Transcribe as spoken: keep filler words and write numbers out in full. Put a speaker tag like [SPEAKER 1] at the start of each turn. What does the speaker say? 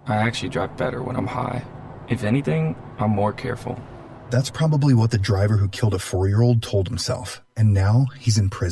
[SPEAKER 1] I actually drive better when I'm high. If anything, I'm more careful.
[SPEAKER 2] That's probably what the driver who killed a four-year-old told himself, and now he's in prison.